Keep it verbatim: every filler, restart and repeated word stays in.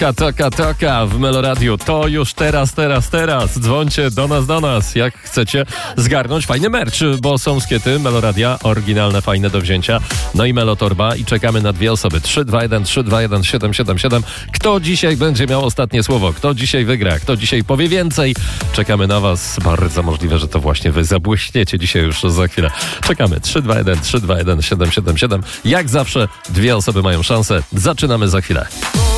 Taka, taka w Meloradiu. To już teraz, teraz, teraz. Dzwońcie do nas, do nas, jak chcecie zgarnąć fajny merch, bo są skiety Meloradia, oryginalne, fajne do wzięcia. No i Melotorba i czekamy na dwie osoby. trzy dwa jeden trzy dwa jeden siedem siedem siedem. Kto dzisiaj będzie miał ostatnie słowo? Kto dzisiaj wygra? Kto dzisiaj powie więcej? Czekamy na was. Bardzo możliwe, że to właśnie wy zabłyśniecie dzisiaj już za chwilę. Czekamy. trzy dwa jeden trzy dwa jeden siedem siedem siedem. Jak zawsze dwie osoby mają szansę. Zaczynamy za chwilę.